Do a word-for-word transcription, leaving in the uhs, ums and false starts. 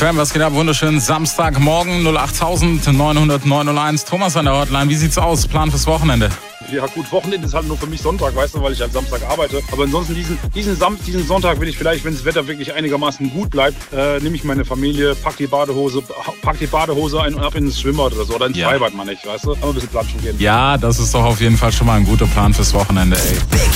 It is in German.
F M, was geht ab? Wunderschönen Samstagmorgen, null acht neun null null neun null eins. Thomas an der Hotline, wie sieht's aus? Plan fürs Wochenende? Ja gut, Wochenende ist halt nur für mich Sonntag, weißt du, weil ich halt Samstag arbeite. Aber ansonsten diesen, diesen, Sam diesen Sonntag will ich vielleicht, wenn das Wetter wirklich einigermaßen gut bleibt, äh, nehme ich meine Familie, pack die Badehose, pack die Badehose ein und ab ins Schwimmbad oder so. Oder ins Ja. Freibad, meine ich, weißt du. Aber ein bisschen platschen gehen. Ja, das ist doch auf jeden Fall schon mal ein guter Plan fürs Wochenende, ey.